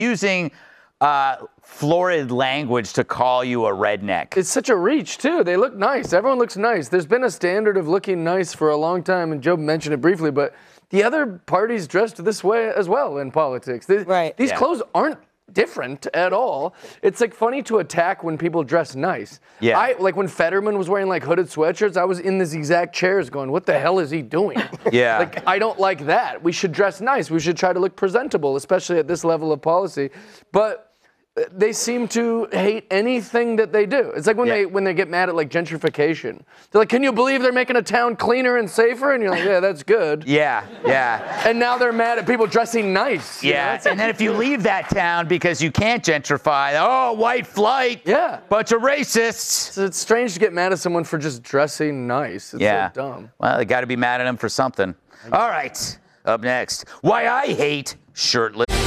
using florid language to call you a redneck. It's such a reach, too. They look nice. Everyone looks nice. There's been a standard of looking nice for a long time, and Joe mentioned it briefly, but the other parties dressed this way as well in politics. These clothes aren't different at all. It's like funny to attack when people dress nice. Yeah. Like when Fetterman was wearing like hooded sweatshirts, I was in these exact chairs going, what the hell is he doing? Yeah. Like, I don't like that. We should dress nice. We should try to look presentable, especially at this level of policy. But they seem to hate anything that they do. It's like when they get mad at like gentrification. They're like, can you believe they're making a town cleaner and safer? And you're like, yeah, that's good. Yeah, yeah. And now they're mad at people dressing nice. Yeah, and then if you leave that town because you can't gentrify, oh, white flight. Yeah. Bunch of racists. So it's strange to get mad at someone for just dressing nice. It's so dumb. Well, they got to be mad at them for something. All right, up next, why I hate shirtless.